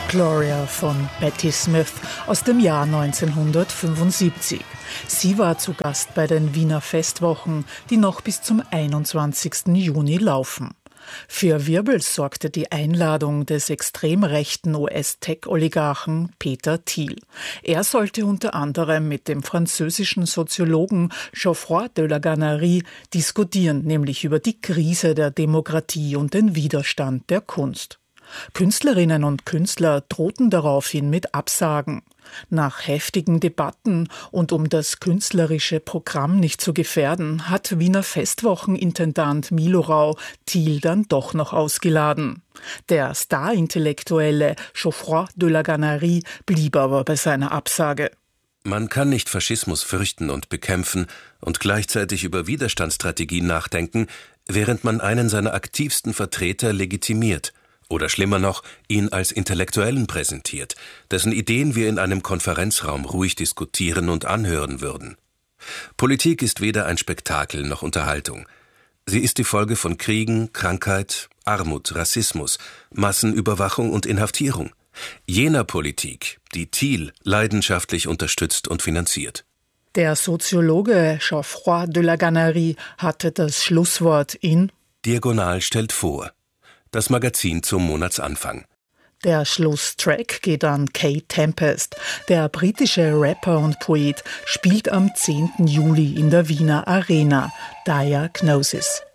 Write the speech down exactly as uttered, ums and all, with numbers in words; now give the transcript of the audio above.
Gloria von Patti Smith aus dem Jahr neunzehnhundertfünfundsiebzig. Sie war zu Gast bei den Wiener Festwochen, die noch bis zum einundzwanzigsten Juni laufen. Für Wirbel sorgte die Einladung des extrem rechten U S-Tech-Oligarchen Peter Thiel. Er sollte unter anderem mit dem französischen Soziologen Geoffroy de la Gannerie diskutieren, nämlich über die Krise der Demokratie und den Widerstand der Kunst. Künstlerinnen und Künstler drohten daraufhin mit Absagen. Nach heftigen Debatten und um das künstlerische Programm nicht zu gefährden, hat Wiener Festwochenintendant Milo Rau Thiel dann doch noch ausgeladen. Der Star-Intellektuelle Geoffroy de la Gannerie blieb aber bei seiner Absage. Man kann nicht Faschismus fürchten und bekämpfen und gleichzeitig über Widerstandsstrategien nachdenken, während man einen seiner aktivsten Vertreter legitimiert. Oder schlimmer noch, ihn als Intellektuellen präsentiert, dessen Ideen wir in einem Konferenzraum ruhig diskutieren und anhören würden. Politik ist weder ein Spektakel noch Unterhaltung. Sie ist die Folge von Kriegen, Krankheit, Armut, Rassismus, Massenüberwachung und Inhaftierung. Jener Politik, die Thiel leidenschaftlich unterstützt und finanziert. Der Soziologe Geoffroy de la Gannerie hatte das Schlusswort in Diagonal stellt vor. Das Magazin zum Monatsanfang. Der Schlusstrack geht an Kate Tempest. Der britische Rapper und Poet spielt am zehnten Juli in der Wiener Arena Diagnosis.